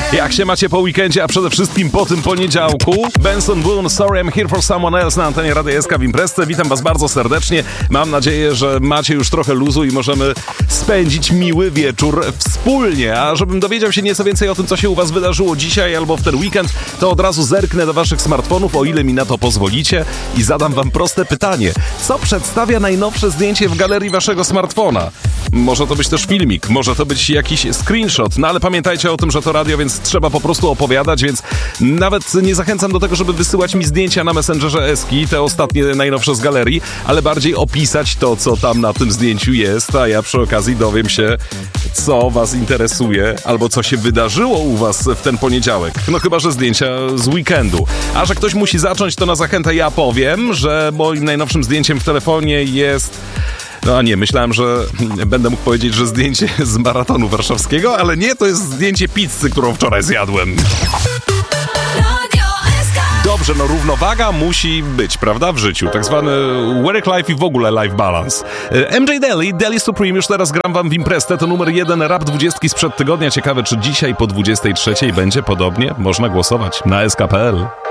Jak się macie po weekendzie, a przede wszystkim po tym poniedziałku? Benson Boone, Sorry I'm Here for Someone Else na antenie Radia SK w Imprezce. Witam was bardzo serdecznie. Mam nadzieję, że macie już trochę luzu i możemy spędzić miły wieczór wspólnie. A żebym dowiedział się nieco więcej o tym, co się u was wydarzyło dzisiaj albo w ten weekend, to od razu zerknę do waszych smartfonów, o ile mi na to pozwolicie, i zadam wam proste pytanie. Co przedstawia najnowsze zdjęcie w galerii waszego smartfona? Może to być też filmik, może to być jakiś screenshot, no ale pamiętajcie o tym, że to radio, więc trzeba po prostu opowiadać, więc nawet nie zachęcam do tego, żeby wysyłać mi zdjęcia na Messengerze Eski, te ostatnie, najnowsze z galerii, ale bardziej opisać to, co tam na tym zdjęciu jest, a ja przy okazji dowiem się, co was interesuje, albo co się wydarzyło u was w ten poniedziałek. No chyba, że zdjęcia z weekendu. A że ktoś musi zacząć, to na zachętę ja powiem, że moim najnowszym zdjęciem w telefonie jest... No nie, myślałem, że będę mógł powiedzieć, że zdjęcie z maratonu warszawskiego, ale nie, to jest zdjęcie pizzy, którą wczoraj zjadłem. Dobrze, no równowaga musi być, prawda, w życiu. Tak zwany work life i w ogóle life balance. MJ Daily Supreme, już teraz gram wam w Imprezce, to numer 1 rap 20 sprzed tygodnia. Ciekawe, czy dzisiaj po 23 będzie podobnie? Można głosować na sk.pl.